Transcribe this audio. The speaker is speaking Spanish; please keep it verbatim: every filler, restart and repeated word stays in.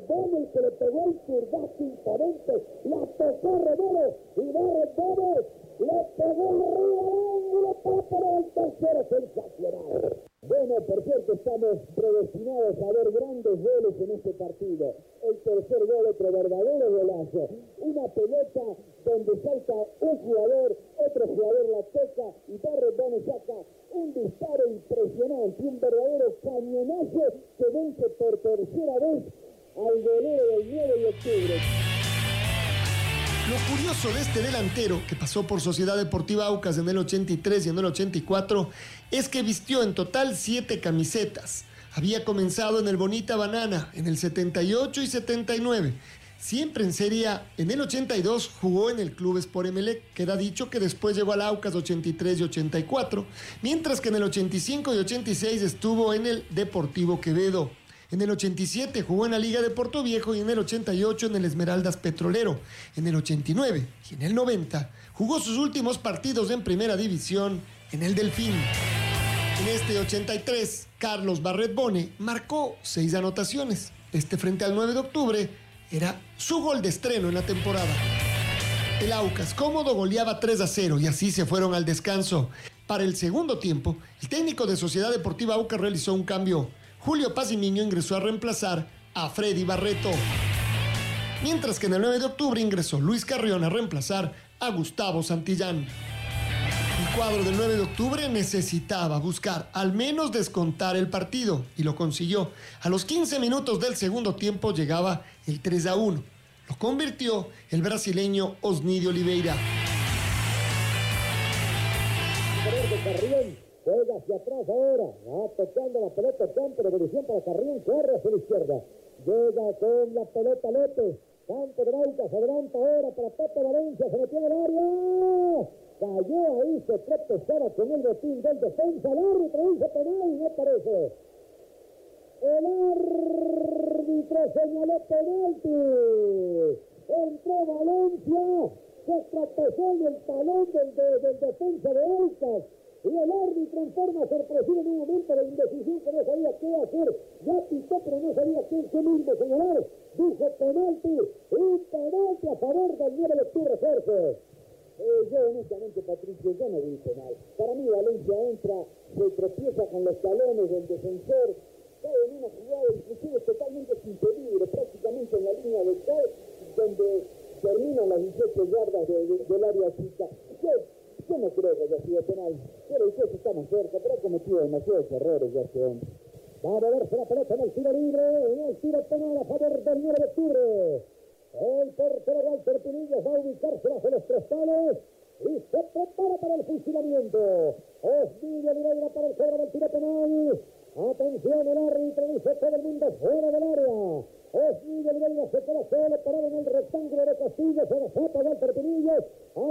Bone el que le pegó el zurdazo imponente, la tocó Romero y Barret Gómez le pegó arriba al ángulo para poner el tercero sensacional. Bueno, por cierto, estamos predestinados a ver grandes goles en este partido. El tercer gol, otro verdadero golazo. Una pelota donde salta un jugador, otro jugador la toca y Barret Gómez saca un disparo impresionante, un verdadero cañonazo que vence por tercera vez al golero del nueve de octubre. Lo curioso de este delantero, que pasó por Sociedad Deportiva Aucas en el ochenta y tres y en el ochenta y cuatro, es que vistió en total siete camisetas. Había comenzado en el Bonita Banana en el setenta y ocho y setenta y nueve. Siempre en Serie A. En el ochenta y dos jugó en el Club Sport Emelec. Queda dicho que después llegó al Aucas ochenta y tres y ochenta y cuatro, mientras que en el ochenta y cinco y ochenta y seis estuvo en el Deportivo Quevedo. En el ochenta y siete jugó en la Liga de Porto Viejo y en el ochenta y ocho en el Esmeraldas Petrolero. En el ochenta y nueve y en el noventa jugó sus últimos partidos en Primera División en el Delfín. En este ochenta y tres, Carlos Barret Bone marcó seis anotaciones. Este frente al nueve de octubre era su gol de estreno en la temporada. El Aucas cómodo goleaba tres a cero y así se fueron al descanso. Para el segundo tiempo, el técnico de Sociedad Deportiva Aucas realizó un cambio. Julio Pazimiño ingresó a reemplazar a Freddy Barreto. Mientras que en el nueve de octubre ingresó Luis Carrión a reemplazar a Gustavo Santillán. El cuadro del nueve de octubre necesitaba buscar al menos descontar el partido y lo consiguió. A los quince minutos del segundo tiempo llegaba el tres a uno. Lo convirtió el brasileño Osnidio Oliveira. Juega hacia atrás ahora, va tocando la pelota, campo de evolución para Carrión, corre hacia la izquierda, llega con la pelota López, campo de Aucas, adelanta ahora para Pepe Valencia, se metió en el área, cayó ahí, se tropezaba con el botín del defensa, el árbitro dice penal y no parece. El árbitro señaló penalti, entró Valencia, se tropezó en el talón del, de, del defensa de Aucas. Y el árbitro en forma sorpresiva en un momento de indecisión que no sabía qué hacer, ya pitó pero no sabía qué, qué mismo señalar, dijo penalti, y penalti a favor del nueve de octubre, Jorge. Eh, yo honestamente, Patricio, yo no vi penal. Para mí Valencia entra, se tropieza con los talones del defensor, cae en una jugada inclusive totalmente sin peligro, prácticamente en la línea de gol, donde terminan las dieciocho yardas de, de, del área chica. Yo, Yo no creo que haya sido penal, pero el juez está más cerca, pero ha cometido demasiados errores ya este hombre. Va a moverse la pelota en el tiro libre, en el tiro penal a favor del nueve de octubre. El portero Walter Pinillos va a ubicarse bajo los tres palos y se prepara para el fusilamiento. Osnidio Oliveira para el cobro del tiro penal. Atención, el árbitro dice todo el mundo fuera del área. Osnidio Oliveira se queda solo parado en el rectángulo de Castillo, se desata Walter Pinillos.